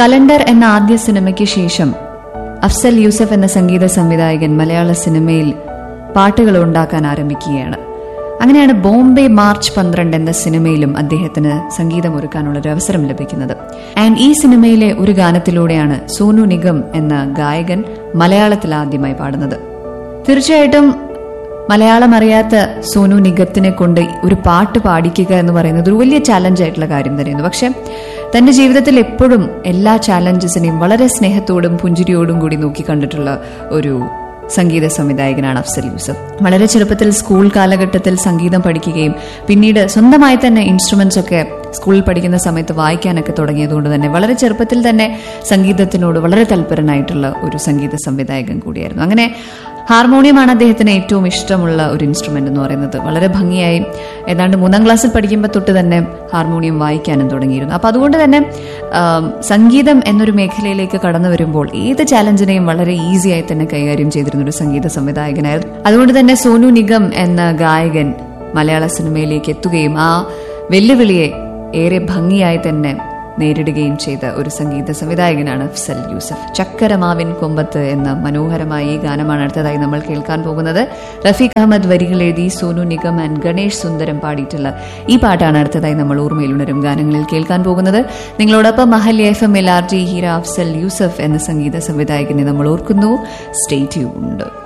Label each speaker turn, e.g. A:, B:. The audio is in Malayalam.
A: കലണ്ടർ എന്ന ആദ്യ സിനിമയ്ക്ക് ശേഷം അഫ്സൽ യൂസഫ് എന്ന സംഗീത സംവിധായകൻ മലയാള സിനിമയിൽ പാട്ടുകൾ ഉണ്ടാക്കാൻ ആരംഭിക്കുകയാണ്. അങ്ങനെയാണ് ബോംബെ മാർച്ച് 12 എന്ന സിനിമയിലും അദ്ദേഹത്തിന് സംഗീതം ഒരുക്കാനുള്ള ഒരു അവസരം ലഭിക്കുന്നത്. ആൻഡ് ഈ സിനിമയിലെ ഒരു ഗാനത്തിലൂടെയാണ് സോനു നിഗം എന്ന ഗായകൻ മലയാളത്തിൽ ആദ്യമായി പാടുന്നത്. തീർച്ചയായിട്ടും മലയാളം അറിയാത്ത സോനു നിഗത്തിനെ കൊണ്ട് ഒരു പാട്ട് പാടിക്കുക എന്ന് പറയുന്നത് ഒരു വലിയ ചാലഞ്ച് ആയിട്ടുള്ള കാര്യം തന്നെയായിരുന്നു. പക്ഷെ തന്റെ ജീവിതത്തിൽ എപ്പോഴും എല്ലാ ചാലഞ്ചസിനെയും വളരെ സ്നേഹത്തോടും പുഞ്ചിരിയോടും കൂടി നോക്കി കണ്ടിട്ടുള്ള ഒരു സംഗീത സംവിധായകനാണ് അഫ്സൽ യൂസഫ്. വളരെ ചെറുപ്പത്തിൽ സ്കൂൾ കാലഘട്ടത്തിൽ സംഗീതം പഠിക്കുകയും പിന്നീട് സ്വന്തമായി തന്നെ ഇൻസ്ട്രുമെന്റ്സ് ഒക്കെ സ്കൂളിൽ പഠിക്കുന്ന സമയത്ത് വായിക്കാനൊക്കെ തുടങ്ങിയതുകൊണ്ട് തന്നെ വളരെ ചെറുപ്പത്തിൽ തന്നെ സംഗീതത്തിനോട് വളരെ തൽപരനായിട്ടുള്ള ഒരു സംഗീത സംവിധായകൻ കൂടിയായിരുന്നു. അങ്ങനെ ഹാർമോണിയമാണ് അദ്ദേഹത്തിന് ഏറ്റവും ഇഷ്ടമുള്ള ഒരു ഇൻസ്ട്രുമെന്റ് എന്ന് പറയുന്നത്. വളരെ ഭംഗിയായി ഏതാണ്ട് 3ാം ക്ലാസ്സിൽ പഠിക്കുമ്പോൾ തൊട്ട് തന്നെ ഹാർമോണിയം വായിക്കാനും തുടങ്ങിയിരുന്നു. അപ്പൊ അതുകൊണ്ട് തന്നെ സംഗീതം എന്നൊരു മേഖലയിലേക്ക് കടന്നു വരുമ്പോൾ ഏത് ചാലഞ്ചിനെയും വളരെ ഈസിയായി തന്നെ കൈകാര്യം ചെയ്തിരുന്ന ഒരു സംഗീത സംവിധായകനായിരുന്നു. അതുകൊണ്ട് തന്നെ സോനു നിഗം എന്ന ഗായകൻ മലയാള സിനിമയിലേക്ക് എത്തുകയും ആ വെല്ലുവിളിയെ ഏറെ ഭംഗിയായി തന്നെ നേരിടുകയും ചെയ്ത ഒരു സംഗീത സംവിധായകനാണ് അഫ്സൽ യൂസഫ്. ചക്കരമാവിൻ കൊമ്പത്ത് എന്ന മനോഹരമായ ഈ ഗാനമാണ് അടുത്തതായി നമ്മൾ കേൾക്കാൻ പോകുന്നത്. റഫീഖ് അഹമ്മദ് വരികൾ എഴുതി സോനു നിഗം ആൻഡ് ഗണേഷ് സുന്ദരം പാടിയിട്ടുള്ള ഈ പാട്ടാണ് അടുത്തതായി നമ്മൾ ഓർമ്മയിൽ ഉണരും ഗാനങ്ങളിൽ കേൾക്കാൻ പോകുന്നത്. നിങ്ങളോടൊപ്പം മഹല്യ FM RJ ഹീര അഫ്സൽ യൂസഫ് എന്ന സംഗീത സംവിധായകനെ നമ്മൾ ഓർക്കുന്നു. Stay tuned.